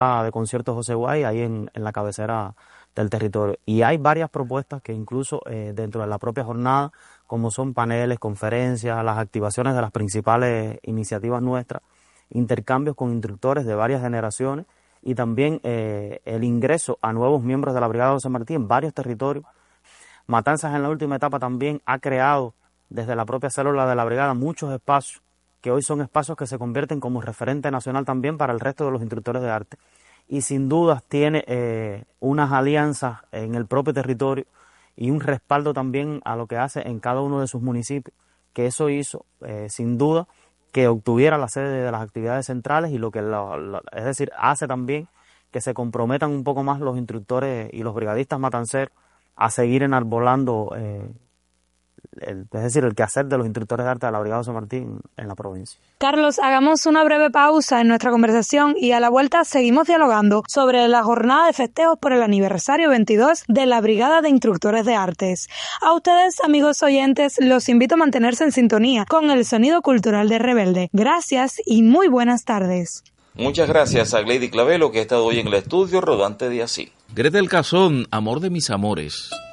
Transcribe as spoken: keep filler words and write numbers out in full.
de conciertos José Guay, ahí en, en la cabecera del territorio. Y hay varias propuestas que incluso eh, dentro de la propia jornada, como son paneles, conferencias, las activaciones de las principales iniciativas nuestras, intercambios con instructores de varias generaciones y también eh, el ingreso a nuevos miembros de la Brigada José Martí en varios territorios. Matanzas en la última etapa también ha creado desde la propia célula de la brigada muchos espacios que hoy son espacios que se convierten como referente nacional también para el resto de los instructores de arte. Y sin dudas tiene eh, unas alianzas en el propio territorio y un respaldo también a lo que hace en cada uno de sus municipios, que eso hizo eh, sin duda que obtuviera la sede de las actividades centrales y lo que lo, lo, es decir, hace también que se comprometan un poco más los instructores y los brigadistas matanceros a seguir enarbolando eh, El, es decir, el quehacer de los instructores de arte de la Brigada José Martí en, en la provincia. Carlos, hagamos una breve pausa en nuestra conversación y a la vuelta seguimos dialogando sobre la jornada de festejos por el aniversario veintidós de la Brigada de Instructores de Artes. A ustedes, amigos oyentes, los invito a mantenerse en sintonía con el sonido cultural de Rebelde. Gracias y muy buenas tardes. Muchas gracias a Glady Clavelo, que ha estado hoy en el estudio Rodante de Así. Gretel Casón, amor de mis amores.